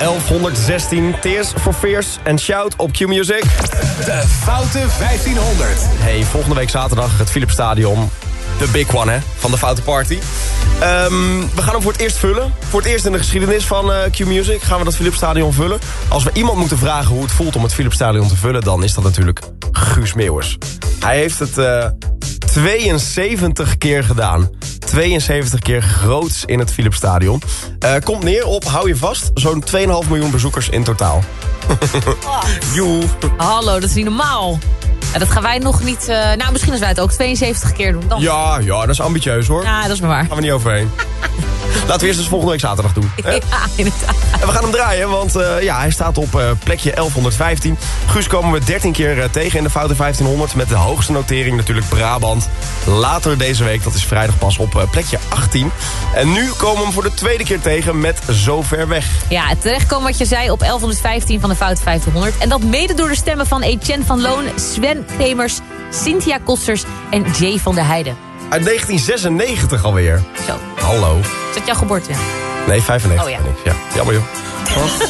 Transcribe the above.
1116. Tears for Fears en Shout op Q-Music. De Foute 1500. Hey, volgende week zaterdag het Philipsstadion. De big one, hè, van de Foute Party. We gaan hem voor het eerst vullen. Voor het eerst in de geschiedenis van Q-Music gaan we dat Philipsstadion vullen. Als we iemand moeten vragen hoe het voelt om het Philipsstadion te vullen, dan is dat natuurlijk Guus Meeuwers. Hij heeft het 72 keer gedaan. 72 keer groots in het Philipsstadion. Komt neer op, hou je vast, zo'n 2,5 miljoen bezoekers in totaal. Joe. Hallo, dat is niet normaal. Ja, dat gaan wij nog niet... nou, misschien als wij het ook 72 keer doen. Dan. Ja, dat is ambitieus hoor. Ja, dat is maar waar. Gaan we niet overheen. Laten we eerst dus volgende week zaterdag doen. Hè? Ja, inderdaad. En we gaan hem draaien, want hij staat op plekje 1115. Guus komen we 13 keer tegen in de Foute 1500... met de hoogste notering natuurlijk Brabant. Later deze week, dat is vrijdag pas, op plekje 18. En nu komen we hem voor de tweede keer tegen met Zo Ver Weg. Ja, terechtkomen wat je zei op 1115 van de Foute 1500. En dat mede door de stemmen van Etienne van Loon, Sven Kremers, Cynthia Kosters en Jay van der Heijden. Uit 1996 alweer. Zo. Hallo. Is dat jouw geboorte? Nee, 95 Oh ja. ben ik. Ja, jammer joh.